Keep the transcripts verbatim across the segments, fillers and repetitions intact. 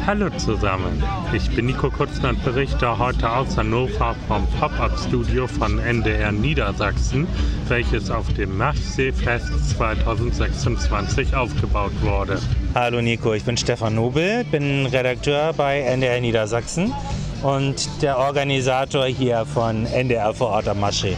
Hallo zusammen, ich bin Nico Kutzner und berichte heute aus Hannover vom Pop-Up-Studio von N D R Niedersachsen, welches auf dem Maschseefest zweitausendsechsundzwanzig aufgebaut wurde. Hallo Nico, ich bin Stefan Nobel, bin Redakteur bei N D R Niedersachsen und der Organisator hier von N D R vor Ort am Maschsee.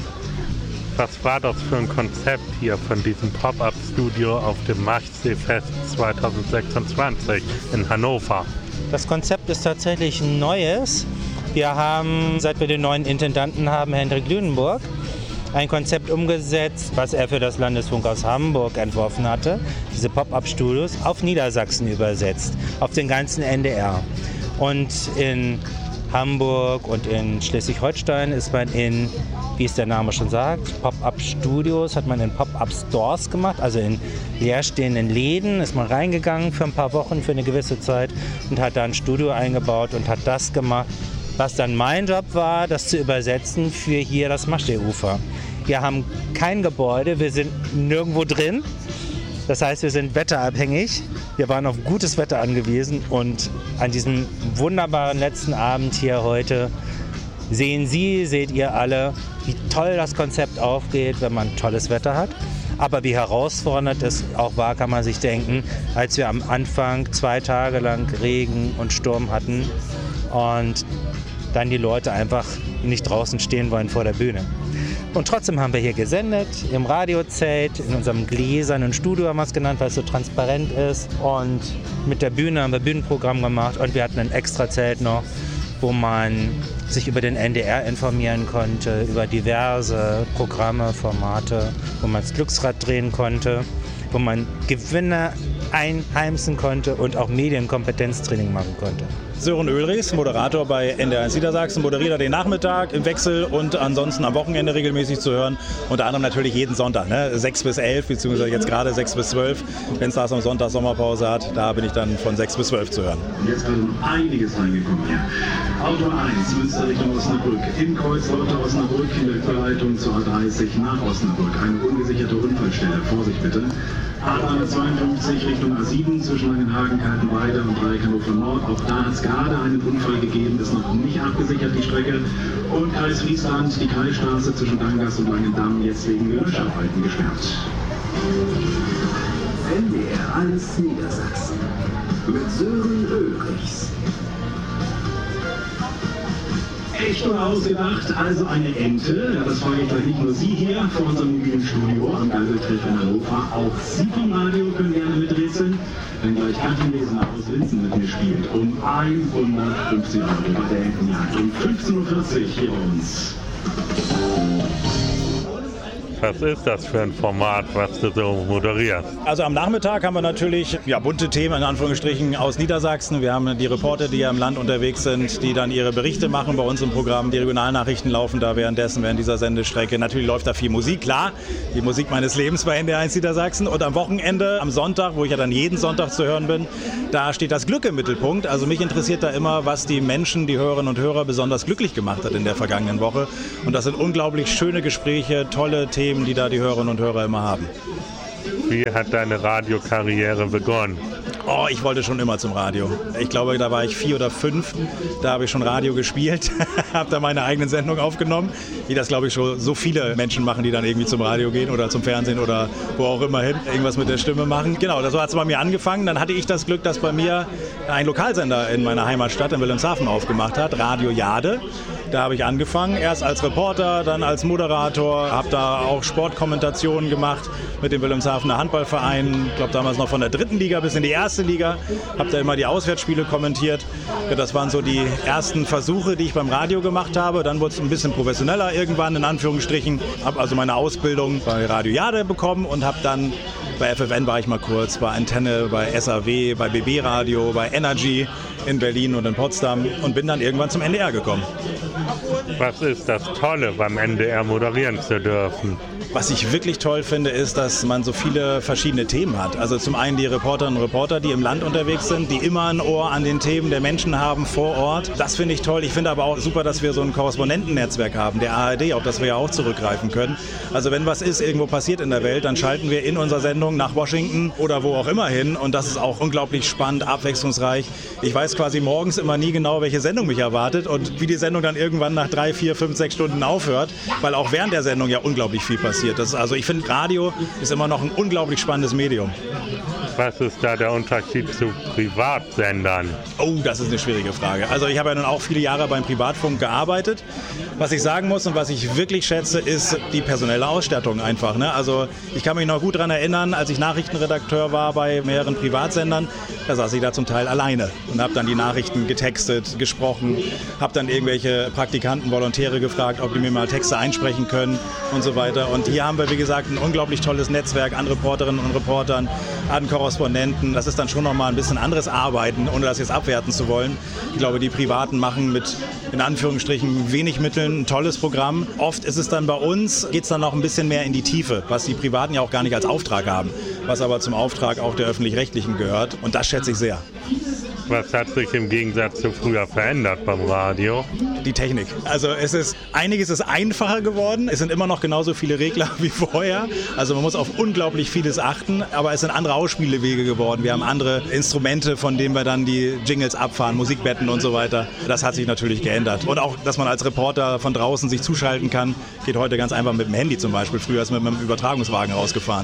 Was war das für ein Konzept hier von diesem Pop-Up-Studio auf dem Maschseefest zweitausendsechsundzwanzig in Hannover? Das Konzept ist tatsächlich ein neues. Wir haben, seit wir den neuen Intendanten haben, Hendrik Lünenburg, ein Konzept umgesetzt, was er für das Landesfunkhaus Hamburg entworfen hatte, diese Pop-Up-Studios auf Niedersachsen übersetzt, auf den ganzen N D R. Und in Hamburg und in Schleswig-Holstein ist man in, wie es der Name schon sagt, Pop-Up-Studios, hat man in Pop-Up-Stores gemacht, also in leerstehenden Läden ist man reingegangen für ein paar Wochen, für eine gewisse Zeit und hat da ein Studio eingebaut und hat das gemacht, was dann mein Job war, das zu übersetzen für hier das Maschseeufer. Wir haben kein Gebäude, wir sind nirgendwo drin. Das heißt, wir sind wetterabhängig. Wir waren auf gutes Wetter angewiesen und an diesem wunderbaren letzten Abend hier heute sehen Sie, seht ihr alle, wie toll das Konzept aufgeht, wenn man tolles Wetter hat. Aber wie herausfordernd es auch war, kann man sich denken, als wir am Anfang zwei Tage lang Regen und Sturm hatten und dann die Leute einfach nicht draußen stehen wollen vor der Bühne. Und trotzdem haben wir hier gesendet, im Radiozelt, in unserem gläsernen Studio haben wir es genannt, weil es so transparent ist. Und mit der Bühne haben wir Bühnenprogramm gemacht und wir hatten ein Extrazelt noch, wo man sich über den N D R informieren konnte, über diverse Programme, Formate, wo man das Glücksrad drehen konnte, wo man Gewinner einheimsen konnte und auch Medienkompetenztraining machen konnte. Sören Oelrichs, Moderator bei N D R eins Niedersachsen, moderiert den Nachmittag im Wechsel und ansonsten am Wochenende regelmäßig zu hören. Unter anderem natürlich jeden Sonntag, ne? sechs bis elf, beziehungsweise jetzt gerade sechs bis zwölf. Wenn es da am Sonntag Sommerpause hat, da bin ich dann von sechs bis zwölf zu hören. Jetzt gerade noch einiges reingekommen hier. Auto eins, Münster Richtung Osnabrück. Im Kreuzlauter Osnabrück in der Überleitung zur A dreißig nach Osnabrück. Eine ungesicherte Unfallstelle. Vorsicht bitte. A dreihundertzweiundfünfzig Richtung A sieben zwischen Langenhagen, Kaltenweide und Dreieck Hannover Nord. Auch da hat es gerade einen Unfall gegeben, ist noch nicht abgesichert, die Strecke. Und Kreis Friesland, die Kreisstraße zwischen Dangas und Langendamm, jetzt wegen Löscharbeiten gesperrt. N D R eins Niedersachsen mit Sören Oelrichs. Echt nur ausgedacht, also eine Ente, ja, das frage ich gleich nicht nur Sie hier vor unserem mobilen Studio am Geiseltreff in Hannover, auch Sie vom Radio können gerne miträtseln, wenn gleich Katrin Lesener aus Linzen mit mir spielt, um hundertfünfzig Euro bei der Entenjagd, um fünfzehn Uhr vierzig hier bei uns. Was ist das für ein Format, was du so moderierst? Also am Nachmittag haben wir natürlich ja, bunte Themen in Anführungsstrichen aus Niedersachsen. Wir haben die Reporter, die ja im Land unterwegs sind, die dann ihre Berichte machen bei uns im Programm. Die Regionalnachrichten laufen da währenddessen, während dieser Sendestrecke. Natürlich läuft da viel Musik, klar. Die Musik meines Lebens bei N D R eins Niedersachsen. Und am Wochenende, am Sonntag, wo ich ja dann jeden Sonntag zu hören bin, da steht das Glück im Mittelpunkt. Also mich interessiert da immer, was die Menschen, die Hörerinnen und Hörer besonders glücklich gemacht hat in der vergangenen Woche. Und das sind unglaublich schöne Gespräche, tolle Themen, die da die Hörerinnen und Hörer immer haben. Wie hat deine Radiokarriere begonnen? Oh, ich wollte schon immer zum Radio. Ich glaube, da war ich vier oder fünf. Da habe ich schon Radio gespielt, habe da meine eigenen Sendungen aufgenommen, wie das, glaube ich, schon so viele Menschen machen, die dann irgendwie zum Radio gehen oder zum Fernsehen oder wo auch immer hin, irgendwas mit der Stimme machen. Genau, so hat es bei mir angefangen. Dann hatte ich das Glück, dass bei mir ein Lokalsender in meiner Heimatstadt in Wilhelmshaven aufgemacht hat, Radio Jade. Da habe ich angefangen, erst als Reporter, dann als Moderator, habe da auch Sportkommentationen gemacht mit dem Wilhelmshavener Handballverein, ich glaube damals noch von der dritten Liga bis in die erste Liga, habe da immer die Auswärtsspiele kommentiert. Ja, das waren so die ersten Versuche, die ich beim Radio gemacht habe. Dann wurde es ein bisschen professioneller irgendwann, in Anführungsstrichen. Habe also meine Ausbildung bei Radio Jade bekommen und habe dann bei F F N war ich mal kurz, bei Antenne, bei S A W, bei B B Radio, bei Energy in Berlin und in Potsdam und bin dann irgendwann zum N D R gekommen. Was ist das Tolle, beim N D R moderieren zu dürfen? Was ich wirklich toll finde, ist, dass man so viele verschiedene Themen hat. Also zum einen die Reporterinnen und Reporter, die im Land unterwegs sind, die immer ein Ohr an den Themen der Menschen haben vor Ort. Das finde ich toll. Ich finde aber auch super, dass wir so ein Korrespondentennetzwerk haben, der A R D, auf das wir ja auch zurückgreifen können. Also wenn was ist, irgendwo passiert in der Welt, dann schalten wir in unserer Sendung nach Washington oder wo auch immer hin. Und das ist auch unglaublich spannend, abwechslungsreich. Ich weiß quasi morgens immer nie genau, welche Sendung mich erwartet und wie die Sendung dann irgendwann nach drei, vier, fünf, sechs Stunden aufhört, weil auch während der Sendung ja unglaublich viel passiert. Das ist also ich finde, Radio ist immer noch ein unglaublich spannendes Medium. Was ist da der Unterschied zu Privatsendern? Oh, das ist eine schwierige Frage. Also ich habe ja nun auch viele Jahre beim Privatfunk gearbeitet. Was ich sagen muss und was ich wirklich schätze, ist die personelle Ausstattung einfach. Ne? Also ich kann mich noch gut daran erinnern, als ich Nachrichtenredakteur war bei mehreren Privatsendern, da saß ich da zum Teil alleine und habe dann die Nachrichten getextet, gesprochen, habe dann irgendwelche Praktikanten, Volontäre gefragt, ob die mir mal Texte einsprechen können und so weiter. Und hier haben wir, wie gesagt, ein unglaublich tolles Netzwerk an Reporterinnen und Reportern, an Korrespondenten. Das ist dann schon nochmal ein bisschen anderes Arbeiten, ohne das jetzt abwerten zu wollen. Ich glaube, die Privaten machen mit, in Anführungsstrichen, wenig Mitteln ein tolles Programm. Oft ist es dann bei uns, geht es dann noch ein bisschen mehr in die Tiefe, was die Privaten ja auch gar nicht als Auftrag haben, was aber zum Auftrag auch der Öffentlich-Rechtlichen gehört. Und das schätze ich sehr. Was hat sich im Gegensatz zu früher verändert beim Radio? Die Technik. Also es ist, einiges ist einfacher geworden. Es sind immer noch genauso viele Regler wie vorher. Also man muss auf unglaublich vieles achten, aber es sind andere Ausspielewege geworden. Wir haben andere Instrumente, von denen wir dann die Jingles abfahren, Musikbetten und so weiter. Das hat sich natürlich geändert. Und auch, dass man als Reporter von draußen sich zuschalten kann, geht heute ganz einfach mit dem Handy zum Beispiel. Früher ist man mit einem Übertragungswagen rausgefahren.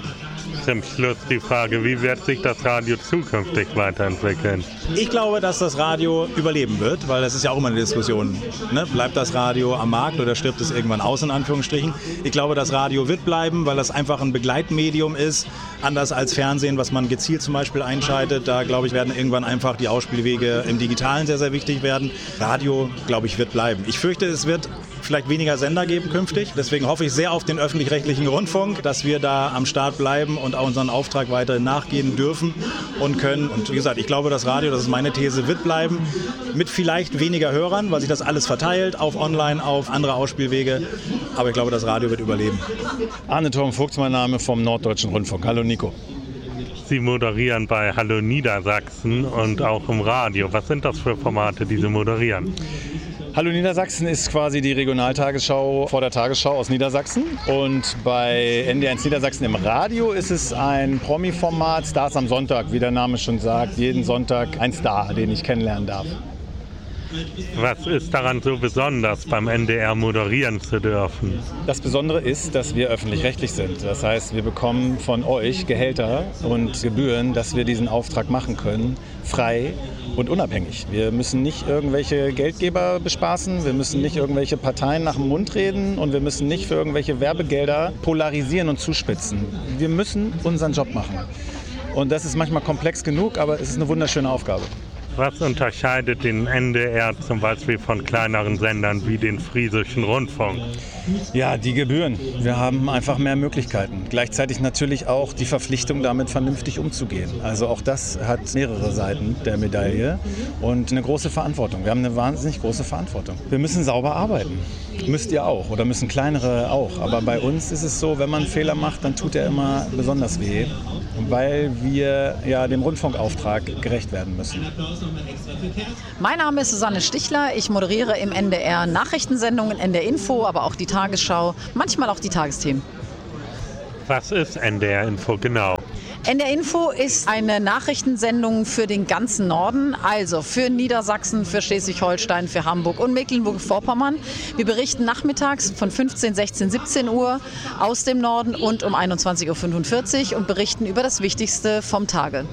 Zum Schluss die Frage, wie wird sich das Radio zukünftig weiterentwickeln? Ich glaube, dass das Radio überleben wird, weil das ist ja auch immer eine Diskussion. Ne? Bleibt das Radio am Markt oder stirbt es irgendwann aus, in Anführungsstrichen? Ich glaube, das Radio wird bleiben, weil das einfach ein Begleitmedium ist, anders als Fernsehen, was man gezielt zum Beispiel einschaltet. Da, glaube ich, werden irgendwann einfach die Ausspielwege im Digitalen sehr, sehr wichtig werden. Radio, glaube ich, wird bleiben. Ich fürchte, es wird vielleicht weniger Sender geben künftig. Deswegen hoffe ich sehr auf den öffentlich-rechtlichen Rundfunk, dass wir da am Start bleiben und auch unseren Auftrag weiterhin nachgehen dürfen und können. Und wie gesagt, ich glaube, das Radio, das ist meine These, wird bleiben. Mit vielleicht weniger Hörern, weil sich das alles verteilt auf Online, auf andere Ausspielwege. Aber ich glaube, das Radio wird überleben. Arne Tom Vogts, mein Name vom Norddeutschen Rundfunk. Hallo Nico. Sie moderieren bei Hallo Niedersachsen und auch im Radio. Was sind das für Formate, die Sie moderieren? Hallo Niedersachsen ist quasi die Regionaltagesschau vor der Tagesschau aus Niedersachsen. Und bei N D R eins Niedersachsen im Radio ist es ein Promi-Format, Stars am Sonntag, wie der Name schon sagt. Jeden Sonntag ein Star, den ich kennenlernen darf. Was ist daran so besonders, beim N D R moderieren zu dürfen? Das Besondere ist, dass wir öffentlich-rechtlich sind. Das heißt, wir bekommen von euch Gehälter und Gebühren, dass wir diesen Auftrag machen können, frei und unabhängig. Wir müssen nicht irgendwelche Geldgeber bespaßen, wir müssen nicht irgendwelche Parteien nach dem Mund reden und wir müssen nicht für irgendwelche Werbegelder polarisieren und zuspitzen. Wir müssen unseren Job machen. Und das ist manchmal komplex genug, aber es ist eine wunderschöne Aufgabe. Was unterscheidet den N D R zum Beispiel von kleineren Sendern wie den Friesischen Rundfunk? Ja, die Gebühren. Wir haben einfach mehr Möglichkeiten. Gleichzeitig natürlich auch die Verpflichtung, damit vernünftig umzugehen. Also auch das hat mehrere Seiten der Medaille und eine große Verantwortung. Wir haben eine wahnsinnig große Verantwortung. Wir müssen sauber arbeiten. Müsst ihr auch oder müssen kleinere auch. Aber bei uns ist es so, wenn man einen Fehler macht, dann tut er immer besonders weh, weil wir ja dem Rundfunkauftrag gerecht werden müssen. Mein Name ist Susanne Stichler. Ich moderiere im N D R Nachrichtensendungen, N D R Info, aber auch die Tagesschau, manchmal auch die Tagesthemen. Was ist N D R Info genau? N D R Info ist eine Nachrichtensendung für den ganzen Norden, also für Niedersachsen, für Schleswig-Holstein, für Hamburg und Mecklenburg-Vorpommern. Wir berichten nachmittags von fünfzehn, sechzehn, siebzehn Uhr aus dem Norden und um einundzwanzig Uhr fünfundvierzig und berichten über das Wichtigste vom Tage.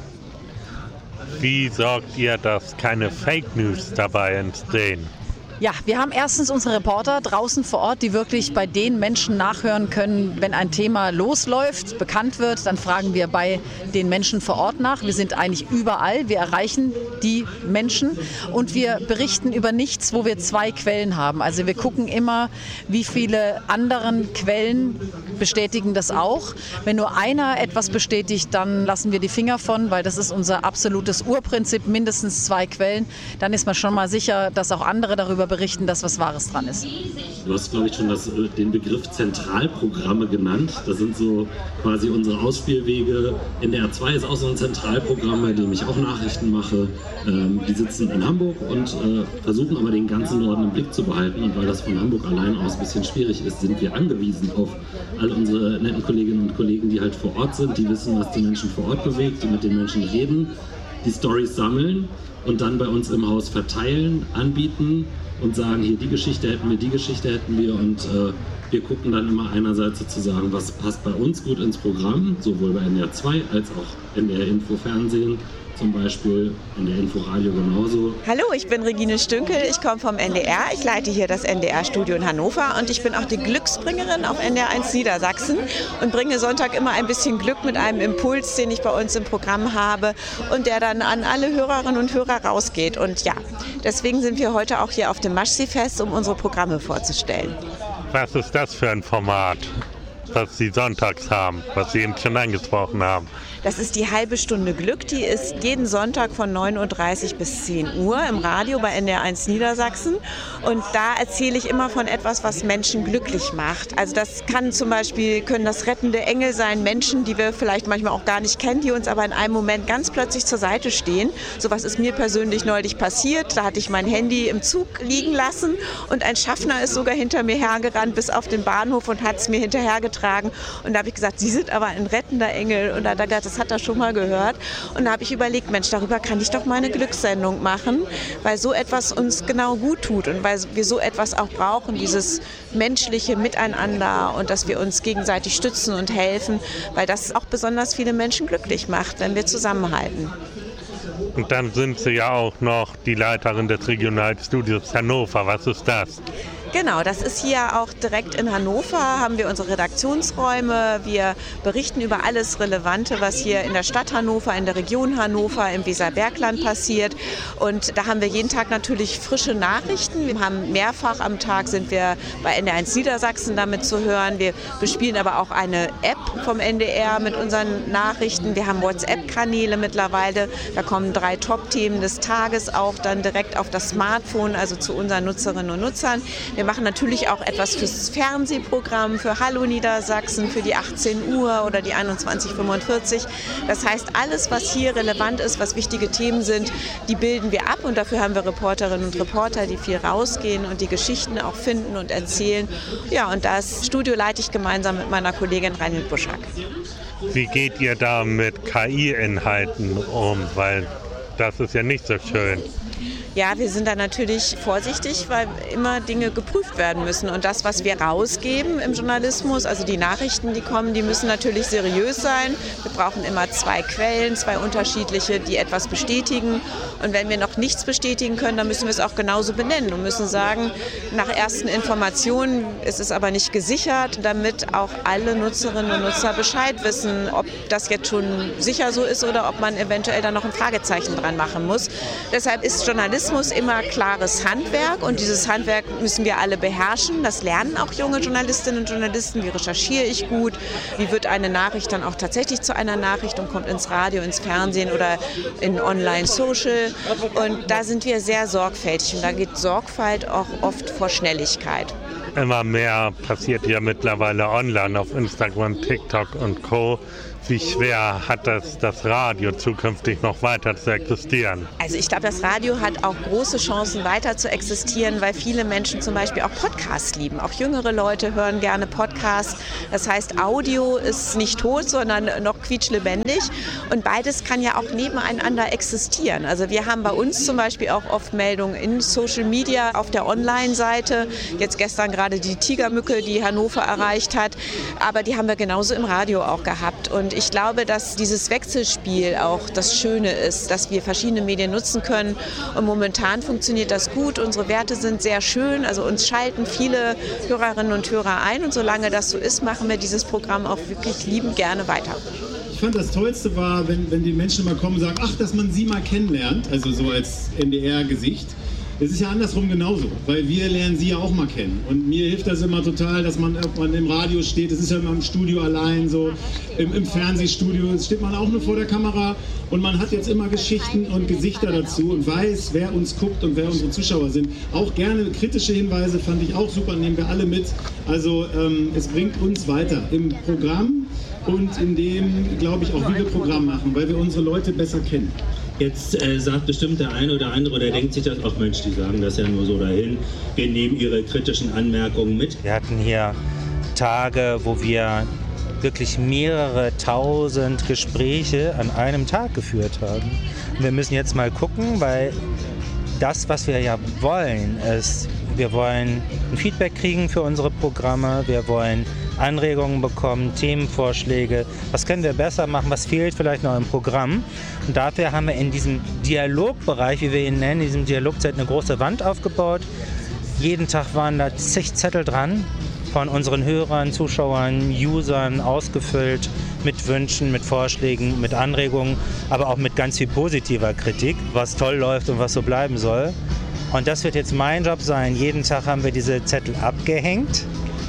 Wie sorgt ihr, dass keine Fake News dabei entstehen? Ja, wir haben erstens unsere Reporter draußen vor Ort, die wirklich bei den Menschen nachhören können, wenn ein Thema losläuft, bekannt wird, dann fragen wir bei den Menschen vor Ort nach. Wir sind eigentlich überall, wir erreichen die Menschen und wir berichten über nichts, wo wir zwei Quellen haben. Also wir gucken immer, wie viele anderen Quellen bestätigen das auch. Wenn nur einer etwas bestätigt, dann lassen wir die Finger von, weil das ist unser absolutes Urprinzip, mindestens zwei Quellen. Dann ist man schon mal sicher, dass auch andere darüber berichten, dass was Wahres dran ist. Du hast, glaube ich, schon das, den Begriff Zentralprogramme genannt. Das sind so quasi unsere Ausspielwege. N D R zwei ist auch so ein Zentralprogramm, bei dem ich auch Nachrichten mache. Ähm, die sitzen in Hamburg und äh, versuchen aber den ganzen Norden im Blick zu behalten. Und weil das von Hamburg allein aus ein bisschen schwierig ist, sind wir angewiesen auf all unsere netten Kolleginnen und Kollegen, die halt vor Ort sind, die wissen, was die Menschen vor Ort bewegt, die mit den Menschen reden, die Storys sammeln und dann bei uns im Haus verteilen, anbieten und sagen, hier die Geschichte hätten wir, die Geschichte hätten wir und äh, wir gucken dann immer einerseits sozusagen, was passt bei uns gut ins Programm, sowohl bei N D R zwei als auch N D R Info Fernsehen. Zum Beispiel in der Inforadio genauso. Hallo, ich bin Regine Stünkel, ich komme vom N D R, ich leite hier das N D R-Studio in Hannover und ich bin auch die Glücksbringerin auf N D R eins Niedersachsen und bringe Sonntag immer ein bisschen Glück mit einem Impuls, den ich bei uns im Programm habe und der dann an alle Hörerinnen und Hörer rausgeht. Und ja, deswegen sind wir heute auch hier auf dem Maschsee-Fest, um unsere Programme vorzustellen. Was ist das für ein Format, was Sie sonntags haben, was Sie eben schon angesprochen haben? Das ist die halbe Stunde Glück, die ist jeden Sonntag von neun Uhr dreißig bis zehn Uhr im Radio bei N D R eins Niedersachsen. Und da erzähle ich immer von etwas, was Menschen glücklich macht. Also das kann zum Beispiel, können das rettende Engel sein, Menschen, die wir vielleicht manchmal auch gar nicht kennen, die uns aber in einem Moment ganz plötzlich zur Seite stehen. Sowas ist mir persönlich neulich passiert. Da hatte ich mein Handy im Zug liegen lassen und ein Schaffner ist sogar hinter mir hergerannt bis auf den Bahnhof und hat es mir hinterhergetragen. Und da habe ich gesagt, Sie sind aber ein rettender Engel. Und da hat er gesagt, das hat er schon mal gehört. Und da habe ich überlegt, Mensch, darüber kann ich doch mal eine Glückssendung machen, weil so etwas uns genau gut tut und weil wir so etwas auch brauchen, dieses menschliche Miteinander und dass wir uns gegenseitig stützen und helfen, weil das auch besonders viele Menschen glücklich macht, wenn wir zusammenhalten. Und dann sind Sie ja auch noch die Leiterin des Regionalstudios Hannover. Was ist das? Genau, das ist hier auch direkt in Hannover, haben wir unsere Redaktionsräume. Wir berichten über alles Relevante, was hier in der Stadt Hannover, in der Region Hannover, im Weserbergland passiert. Und da haben wir jeden Tag natürlich frische Nachrichten. Wir haben mehrfach am Tag sind wir bei N D R eins Niedersachsen damit zu hören. Wir bespielen aber auch eine App vom N D R mit unseren Nachrichten. Wir haben WhatsApp-Kanäle mittlerweile. Da kommen drei Top-Themen des Tages auch dann direkt auf das Smartphone, also zu unseren Nutzerinnen und Nutzern. Wir machen natürlich auch etwas fürs Fernsehprogramm, für Hallo Niedersachsen, für die achtzehn Uhr oder die einundzwanzig fünfundvierzig. Das heißt, alles, was hier relevant ist, was wichtige Themen sind, die bilden wir ab und dafür haben wir Reporterinnen und Reporter, die viel rausgehen und die Geschichten auch finden und erzählen. Ja, und das Studio leite ich gemeinsam mit meiner Kollegin Reinhild Buschak. Wie geht ihr da mit K I-Inhalten um? Weil das ist ja nicht so schön. Ja, wir sind da natürlich vorsichtig, weil immer Dinge geprüft werden müssen. Und das, was wir rausgeben im Journalismus, also die Nachrichten, die kommen, die müssen natürlich seriös sein. Wir brauchen immer zwei Quellen, zwei unterschiedliche, die etwas bestätigen. Und wenn wir noch nichts bestätigen können, dann müssen wir es auch genauso benennen und müssen sagen, nach ersten Informationen ist es aber nicht gesichert, damit auch alle Nutzerinnen und Nutzer Bescheid wissen, ob das jetzt schon sicher so ist oder ob man eventuell da noch ein Fragezeichen dran machen muss. Deshalb ist Journalismus immer klares Handwerk und dieses Handwerk müssen wir alle beherrschen. Das lernen auch junge Journalistinnen und Journalisten. Wie recherchiere ich gut? Wie wird eine Nachricht dann auch tatsächlich zu einer Nachricht und kommt ins Radio, ins Fernsehen oder in Online-Social? Und da sind wir sehr sorgfältig und da geht Sorgfalt auch oft vor Schnelligkeit. Immer mehr passiert ja mittlerweile online auf Instagram, TikTok und Co. Wie schwer hat das, das Radio zukünftig noch weiter zu existieren? Also ich glaube, das Radio hat auch große Chancen weiter zu existieren, weil viele Menschen zum Beispiel auch Podcasts lieben. Auch jüngere Leute hören gerne Podcasts. Das heißt, Audio ist nicht tot, sondern noch quietschlebendig. Und beides kann ja auch nebeneinander existieren. Also wir haben bei uns zum Beispiel auch oft Meldungen in Social Media auf der Online-Seite. Jetzt gestern gerade die Tigermücke, die Hannover erreicht hat. Aber die haben wir genauso im Radio auch gehabt. Und ich glaube, dass dieses Wechselspiel auch das Schöne ist, dass wir verschiedene Medien nutzen können. Und momentan funktioniert das gut. Unsere Werte sind sehr schön. Also uns schalten viele Hörerinnen und Hörer ein. Und solange das so ist, machen wir dieses Programm auch wirklich liebend gerne weiter. Ich fand, das Tollste war, wenn, wenn die Menschen mal kommen und sagen, ach, dass man sie mal kennenlernt, also so als N D R-Gesicht. Es ist ja andersrum genauso, weil wir lernen Sie ja auch mal kennen. Und mir hilft das immer total, dass man, ob man im Radio steht, es ist ja immer im Studio allein so, im, im Fernsehstudio steht man auch nur vor der Kamera und man hat jetzt immer Geschichten und Gesichter dazu und weiß, wer uns guckt und wer unsere Zuschauer sind. Auch gerne kritische Hinweise fand ich auch super, nehmen wir alle mit. Also ähm, es bringt uns weiter im Programm und in dem, glaube ich, auch wie wir Programm machen, weil wir unsere Leute besser kennen. Jetzt äh, sagt bestimmt der eine oder andere, der denkt sich das, ach Mensch, die sagen das ja nur so dahin. Wir nehmen ihre kritischen Anmerkungen mit. Wir hatten hier Tage, wo wir wirklich mehrere tausend Gespräche an einem Tag geführt haben. Und wir müssen jetzt mal gucken, weil das, was wir ja wollen, ist, wir wollen ein Feedback kriegen für unsere Programme, wir wollen Anregungen bekommen, Themenvorschläge, was können wir besser machen, was fehlt vielleicht noch im Programm. Und dafür haben wir in diesem Dialogbereich, wie wir ihn nennen, in diesem Dialogzeit eine große Wand aufgebaut. Jeden Tag waren da zig Zettel dran, von unseren Hörern, Zuschauern, Usern ausgefüllt mit Wünschen, mit Vorschlägen, mit Anregungen, aber auch mit ganz viel positiver Kritik, was toll läuft und was so bleiben soll. Und das wird jetzt mein Job sein. Jeden Tag haben wir diese Zettel abgehängt,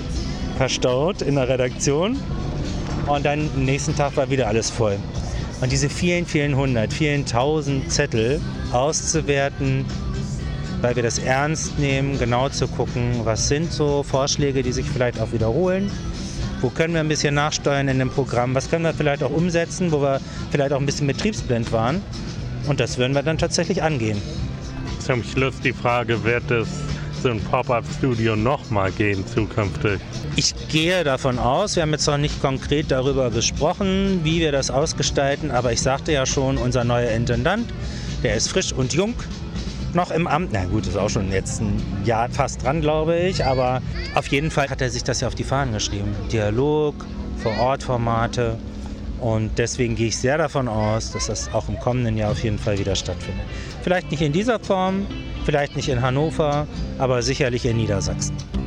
verstaut in der Redaktion und dann am nächsten Tag war wieder alles voll. Und diese vielen, vielen hundert, vielen tausend Zettel auszuwerten, weil wir das ernst nehmen, genau zu gucken, was sind so Vorschläge, die sich vielleicht auch wiederholen, wo können wir ein bisschen nachsteuern in dem Programm, was können wir vielleicht auch umsetzen, wo wir vielleicht auch ein bisschen betriebsblind waren und das werden wir dann tatsächlich angehen. Zum Schluss die Frage, wird es so ein Pop-Up-Studio nochmal gehen zukünftig? Ich gehe davon aus, wir haben jetzt noch nicht konkret darüber gesprochen, wie wir das ausgestalten, aber ich sagte ja schon, unser neuer Intendant, der ist frisch und jung, noch im Amt. Na gut, ist auch schon jetzt ein Jahr fast dran, glaube ich, aber auf jeden Fall hat er sich das ja auf die Fahnen geschrieben. Dialog, Vor-Ort-Formate und deswegen gehe ich sehr davon aus, dass das auch im kommenden Jahr auf jeden Fall wieder stattfindet. Vielleicht nicht in dieser Form, vielleicht nicht in Hannover, aber sicherlich in Niedersachsen.